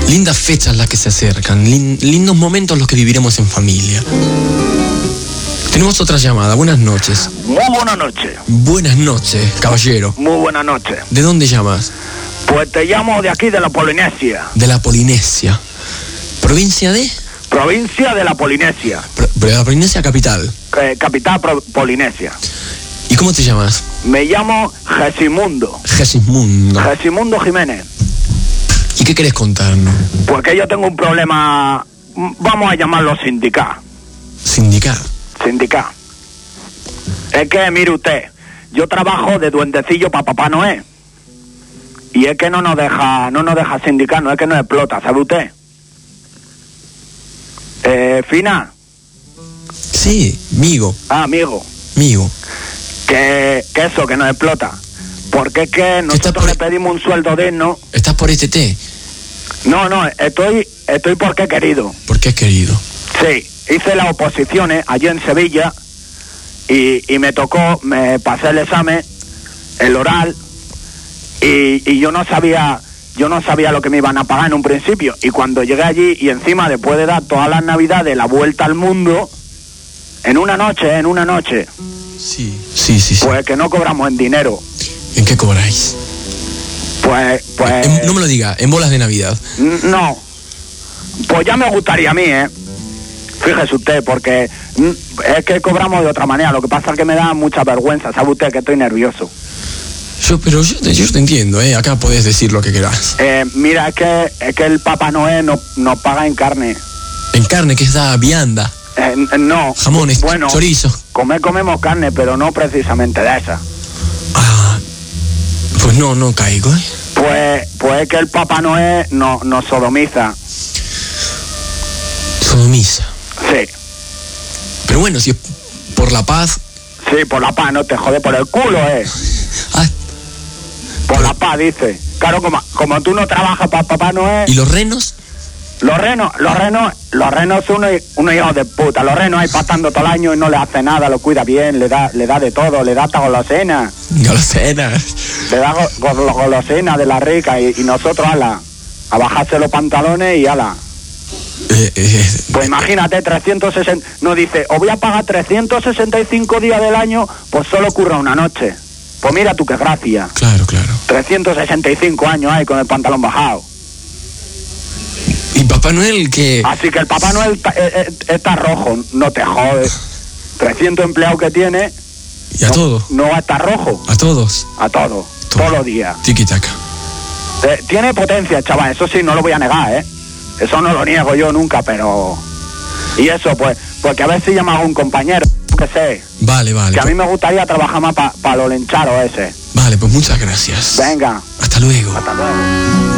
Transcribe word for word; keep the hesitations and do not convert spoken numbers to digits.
Lindas fechas las que se acercan, lin- lindos momentos los que viviremos en familia. Tenemos otra llamada, buenas noches. Muy buenas noches. Buenas noches, caballero. Muy buenas noches. ¿De dónde llamas? Pues te llamo de aquí, de la Polinesia. De la Polinesia. ¿Provincia de? Provincia de la Polinesia. Pro- de la Polinesia capital. Eh, capital Pro- Polinesia. ¿Y cómo te llamas? Me llamo Gesimundo. Gesismundo. Gesimundo Jiménez. ¿Y qué querés contarnos? Pues que yo tengo un problema, vamos a llamarlo sindical. Sindical. Sindical. Es que, mire usted, yo trabajo de duendecillo para Papá Noé. Y es que no nos deja, no nos deja sindicar, no es que nos explota, ¿sabe usted? Eh, Fina. Sí, migo. Ah, amigo. Migo. Que, que eso, que nos explota. Porque es que nosotros por- le pedimos un sueldo digno. ¿Estás por este té? No, no, estoy, estoy porque he querido. ¿Por qué has querido? Sí, hice las oposiciones allí en Sevilla y, y me tocó, me pasé el examen, el oral, y, y yo no sabía, yo no sabía lo que me iban a pagar en un principio. Y cuando llegué allí y encima después de dar todas las navidades la vuelta al mundo, en una noche, en una noche, Sí. Sí, sí, sí. pues que no cobramos en dinero. ¿En qué cobráis? Pues, pues... En- no me lo diga, en bolas de Navidad. N- No, pues ya me gustaría a mí, ¿eh? Fíjese usted, porque mm, es que cobramos de otra manera. Lo que pasa es que me da mucha vergüenza, sabe usted que estoy nervioso. Yo, pero yo, te- yo te entiendo, ¿eh? Acá podés decir lo que querás. Eh, mira, es que es que el Papá Noel no, no paga en carne. En carne, que es da vianda, Eh, n- no. jamones, Bueno, chorizo. comer comemos carne, pero no precisamente de esa. Ah, pues no, no caigo, ¿eh? Pues, pues es que el Papá Noel no, nos sodomiza. Sodomisa. Sí, Pero bueno, si es por la paz... sí, por la paz, no te jode por el culo, eh. Ah, Por la paz, dice. Claro, como, como tú no trabajas para Papá Noel... ¿y los renos? Los renos, los renos, los renos son unos, unos hijos de puta. Los renos ahí pasando todo el año y no le hace nada, lo cuida bien, le da, le da de todo, le da hasta golosena, Golosenas. le da go- go- golosena de la rica y, y nosotros ala, a bajarse los pantalones y ala. Eh, eh, Pues imagínate, trescientos sesenta, no dice, os voy a pagar trescientos sesenta y cinco días del año, pues solo ocurra una noche. Pues mira tú qué gracia. Claro, claro. trescientos sesenta y cinco años ahí con el pantalón bajado. ¿Y Papá Noel que Así que el Papá Noel está, eh, eh, está rojo, no te jodes. trescientos empleados que tiene, y a todo, no va a estar rojo, a todos? a todo, Todo. todos los días. Tiki-taka. Eh, tiene potencia, chaval, eso sí, no lo voy a negar, ¿eh? Eso no lo niego yo nunca, pero... Y eso, pues, porque a ver si llamas a un compañero, que sé, Vale, vale. que a pues- mí me gustaría trabajar más para pa los lencharos ese. Vale, pues muchas gracias. Venga, Hasta luego. hasta luego.